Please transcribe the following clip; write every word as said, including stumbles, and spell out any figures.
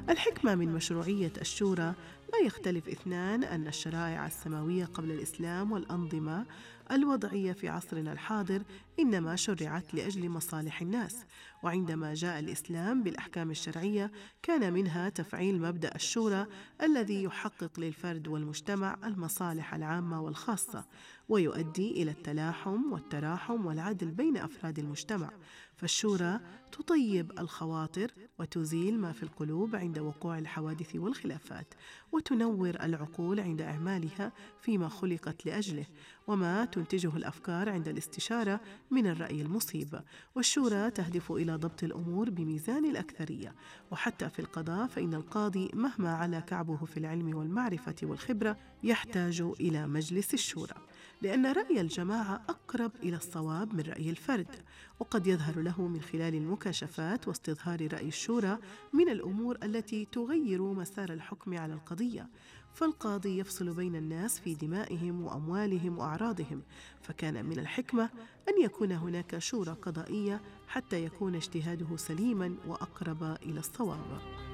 الحكمة من مشروعية الشورى: لا يختلف اثنان أن الشرائع السماوية قبل الإسلام والأنظمة الوضعية في عصرنا الحاضر إنما شرعت لأجل مصالح الناس، وعندما جاء الإسلام بالأحكام الشرعية كان منها تفعيل مبدأ الشورى الذي يحقق للفرد والمجتمع المصالح العامة والخاصة، ويؤدي إلى التلاحم والتراحم والعدل بين أفراد المجتمع. فالشورى تطيب الخواطر وتزيل ما في القلوب عند وقوع الحوادث والخلافات، وتنور العقول عند إعمالها فيما خلقت لأجله، وما تنتجه الأفكار عند الاستشارة من الرأي المصيب. والشورى تهدف إلى ضبط الأمور بميزان الأكثرية. وحتى في القضاء فإن القاضي مهما علا كعبه في العلم والمعرفة والخبرة يحتاج إلى مجلس الشورى، لأن رأي الجماعة أقرب إلى الصواب من رأي الفرد، وقد يظهر له من خلال المكاشفات واستظهار رأي الشورى من الأمور التي تغير مسار الحكم على القضية. فالقاضي يفصل بين الناس في دمائهم وأموالهم وأعراضهم، فكان من الحكمة أن يكون هناك شورى قضائية حتى يكون اجتهاده سليما وأقرب إلى الصواب.